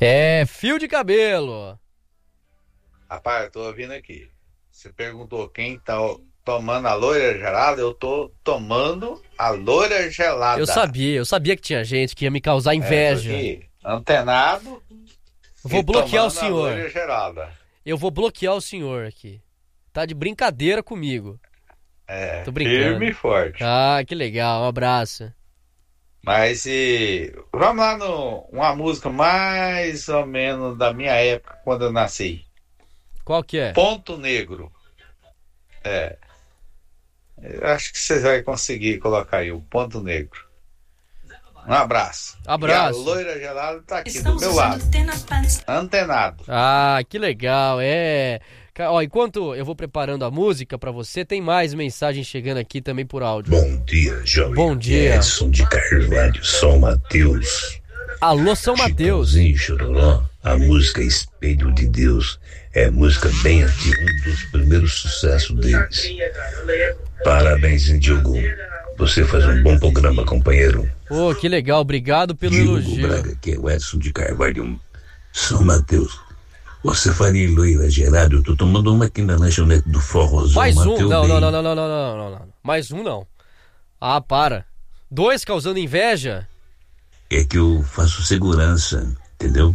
É fio de cabelo. Rapaz, eu tô ouvindo aqui. Você perguntou quem tá tomando a loira gelada? Eu tô tomando a loira gelada. Eu sabia que tinha gente que ia me causar Tô inveja. aqui, antenado Vou e bloquear o tomando a senhor. loira gelada. Eu vou bloquear o senhor aqui. Tá de brincadeira comigo. Tô Firme brincando. e forte. Ah, que legal. Um abraço. Mas vamos lá no uma música mais ou menos da minha época, quando eu nasci. Qual que é? Ponto Negro. É, eu acho que você vai conseguir colocar aí o Ponto Negro. Um abraço. E a Abraço. loira gelada tá aqui do Estamos meu usando lado. Tenapans. Antenado. Ah, que legal. Ó, enquanto eu vou preparando a música pra você, tem mais mensagens chegando aqui também por áudio. Bom dia, jovem. Bom dia. Edson de Carvalho, São Mateus. Alô, São Mateus. Chitãozinho, Chororó, a música Espelho de Deus é música bem antiga, um dos primeiros sucessos deles. Parabéns, Diogo. Você faz um bom programa, companheiro. Pô, que legal. Obrigado pelo Diogo elogio. Braga, que é o Edson de Carvalho, São Mateus. Você faria loira gelada? Eu tô tomando uma aqui na lanchonete do Forrozão. Mais um. Mateus Não, bem. não. Mais um não. Ah, para. 2 causando inveja? É que eu faço segurança, entendeu?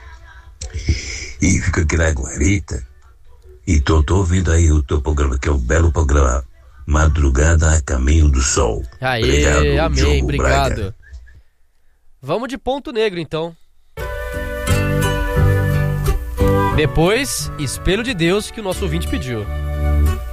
E fico aqui na guarita e tô ouvindo aí o teu programa, que é um belo programa, Madrugada a Caminho do Sol. Aê, Obrigado, amém, Diogo obrigado. Braga. Vamos de Ponto Negro, então. Depois, Espelho de Deus, que o nosso ouvinte pediu.